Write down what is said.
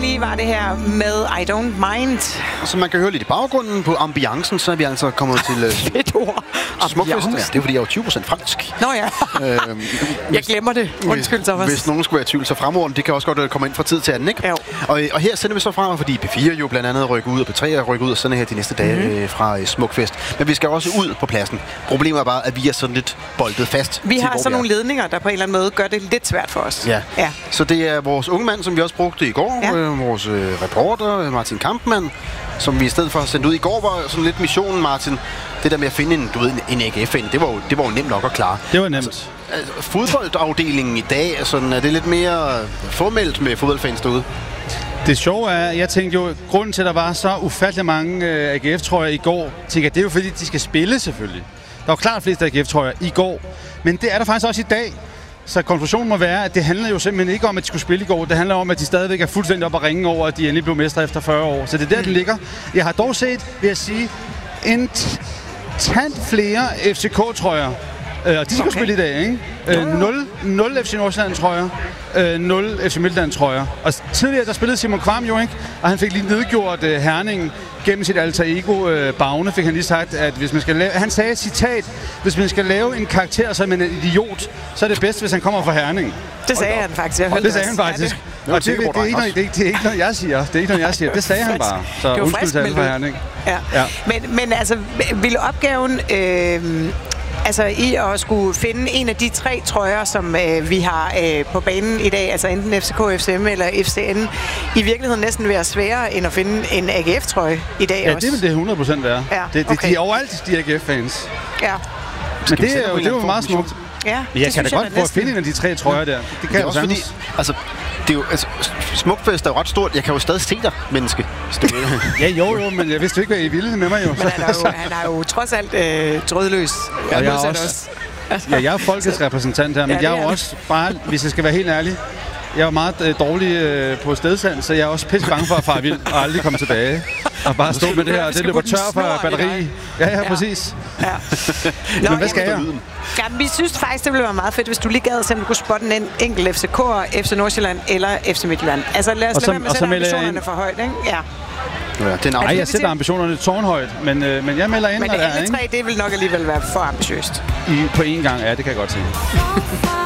lige var det her med I Don't Mind. Så man kan høre lidt i baggrunden på ambiancen, så er vi altså kommet til Fedt ord. Smukfest. Ja, det er fordi, jeg er jo 20% fransk. Nå ja. Jeg glemmer det. Undskyld, Thomas. Hvis nogen skulle være i tvivl, så fremordene, det kan også godt komme ind fra tid til anden, ikke? Jo. Og her sender vi så fra, fordi P4 jo blandt andet rykker ud, og P3 rykker ud, og sådan her de næste dage fra Smukfest. Men vi skal også ud på pladsen. Problemet er bare, at vi er sådan lidt boldet fast. Vi har sådan nogle ledninger, der på en eller anden måde gør det lidt svært for os. Ja. Så det er vores unge mand, som vi også brugte i går. Ja. Vores reporter, Martin Kampmann, som vi i stedet for at sende ud i går, var sådan lidt missionen, Martin. Det der med at finde en AGF-fan, det var jo nemt nok at klare. Det var nemt. Altså, fodboldafdelingen i dag, er det lidt mere formelt med fodboldfans derude? Det sjove er, jeg tænkte jo, grunden til, at der var så ufattelig mange AGF-trøjer i går, tænker jeg, det er jo fordi, de skal spille selvfølgelig. Der var klart flest AGF-trøjer i går, men det er der faktisk også i dag. Så konklusionen må være, at det handler jo simpelthen ikke om, at de skulle spille i går. Det handler om, at de stadigvæk er fuldstændig op at ringe over, at de endelig blev mestre efter 40 år. Så det er der, den ligger. Jeg har dog set, vil jeg sige, en tand flere FCK-trøjer. Og de skal spille i dag, ikke? 0 FC Nordsjælland-trøjer, 0 FC Midtjylland-trøjer. Og tidligere, der spillede Simon Kvam jo, ikke? Og han fik lige nedgjort Herning gennem sit alter ego Bagne, fik han lige sagt, at hvis man skal lave... Han sagde, citat, hvis man skal lave en karakter som en idiot, så er det bedst, hvis han kommer fra Herning. Det sagde han faktisk. Det sagde han faktisk. Og det er ikke noget, jeg siger. Det er ikke noget, jeg siger. Det sagde han bare. Så undskyld til alle fra Herning. Ja. Men altså, ville opgaven... Altså i at skulle finde en af de 3 trøjer, som vi har på banen i dag, altså enten FCK, FCM eller FCN, i virkeligheden næsten være sværere end at finde en AGF-trøje i dag også. Ja, det vil det 100% være. Ja, okay. De er overalt, de AGF-fans. Ja. Men det er jo meget smukt. Ja, jeg kan da godt prøve at finde en af de 3 trøjer der. Det kan jeg også fordi, det er jo, Smukfest er jo ret stort. Jeg kan jo stadig se dig, menneske. Ja, jo, men jeg vidste ikke, hvad I ville med mig jo. Men han er jo trods alt trådløs. Og jeg er folkets repræsentant her, men jeg er jo også bare, hvis jeg skal være helt ærlig, jeg er meget dårlig på stedsand, så jeg er også pisse bange for at fare vild og aldrig komme tilbage. Og bare stå med det her, det løber tør for batteri. Ja, præcis. Ja. Men hvad skal jeg? Ja, vi synes faktisk, det ville være meget fedt, hvis du lige gad, så du kunne spotte en enkelt FCK, FC Nordsjælland eller FC Midtjylland. Altså lad os lade være med at sætte ambitionerne for højt, ikke? Ja. Nej, jeg sætter ambitionerne tårnhøjt, men jeg melder ind, men det alle 3, det vil nok alligevel være for ambitiøst. På én gang, ja, det kan jeg godt se.